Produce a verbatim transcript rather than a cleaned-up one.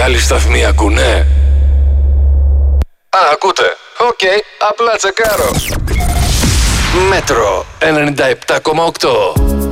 άλλοι σταθμοί ακούνε? Α, ακούτε. Οκ, okay, απλά τσεκάρω. Μέτρο ενενήντα επτά κόμμα οκτώ.